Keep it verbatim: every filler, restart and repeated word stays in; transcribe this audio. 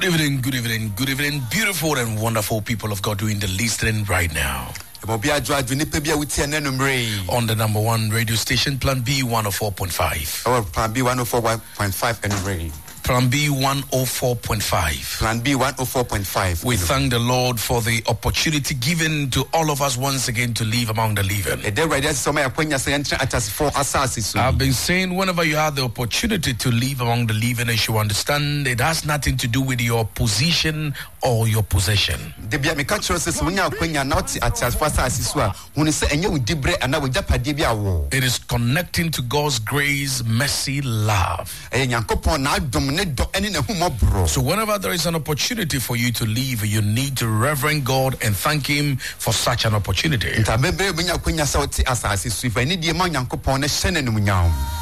Good evening, good evening, good evening, beautiful and wonderful people of God doing the listening right now. On the number one radio station, Plan B one oh four point five. Our Plan B one oh four point five anyway. Plan B one oh four point five. Plan B one oh four point five. We thank the Lord for the opportunity given to all of us once again to live among the living. I've been saying whenever you have the opportunity to live among the living, you should understand it has nothing to do with your position or your possession. It is connecting to God's grace, mercy, love. So whenever there is an opportunity for you to live, you need to reverend God and thank Him for such an opportunity.